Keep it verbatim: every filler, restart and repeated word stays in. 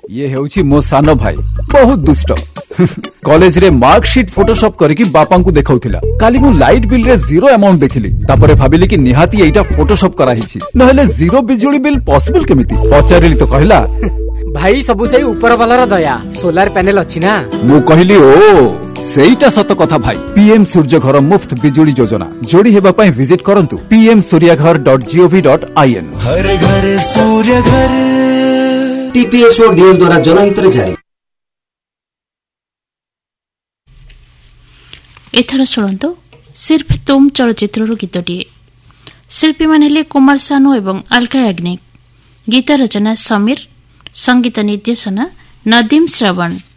ये हेउची मो सानो भाई बहुत दुष्ट कॉलेज रे मार्कशीट फोटोशॉप करके बापा को देखाउथिला काली मु लाइट बिल रे जीरो अमाउंट देखिली तापरे भाबिली कि निहाती एटा फोटोशॉप करा हिची नहले जीरो बिजुली बिल पॉसिबल केमिति पचारिली तो कहला भाई सबु सेही ऊपर वाला दया सोलार पैनल अछि ना मु कहली ओ सेईटा सत कथा भाई पीएम सूर्य घर मुफ्त बिजुली योजना जोड़ी हेबा पई विजिट करंतु PM Surya Ghar dot gov dot IN. हर घर सूर्य घर टीपीएसओ डीएल द्वारा जनहित रे जारी। एथर शुणु सिर्फ तुम चलचित्र गीतटी शिल्पी माने कुमार सानू एवं अलका याग्निक गीत रचना समीर संगीत निर्देशना नदीम श्रवण।